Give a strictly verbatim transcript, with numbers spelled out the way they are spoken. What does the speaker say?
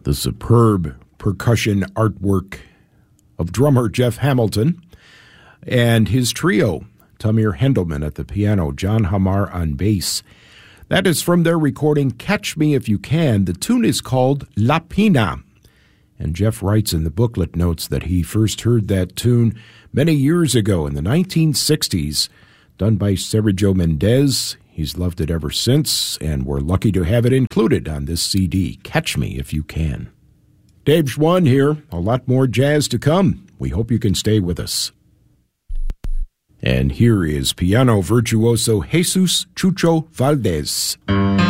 the superb percussion artwork of drummer Jeff Hamilton and his trio, Tamir Hendelman at the piano, John Hamar on bass. That is from their recording Catch Me If You Can. The tune is called La Pina. And Jeff writes in the booklet notes that he first heard that tune many years ago in the nineteen sixties, done by Sergio Mendes. He's loved it ever since, and we're lucky to have it included on this C D, Catch Me If You Can. Dave Schwann here, a lot more jazz to come. We hope you can stay with us. And here is piano virtuoso Jesus Chucho Valdez.